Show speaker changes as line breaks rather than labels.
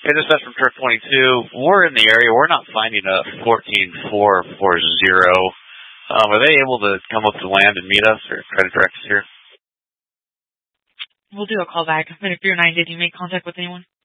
Hey, this is from Turf 22. We're in the area. We're not finding a 14440. Are they able to come up to land and meet us or try to direct us here?
We'll do a call back. But if you're 9, did you make contact with anyone?